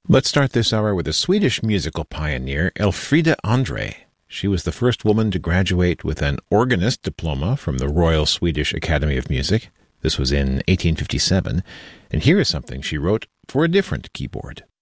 Let's start this hour with a Swedish musical pioneer, Elfrida Andre. She was the first woman to graduate with an organist diploma from the Royal Swedish Academy of Music. This was in 1857, and here is something she wrote for a different keyboard.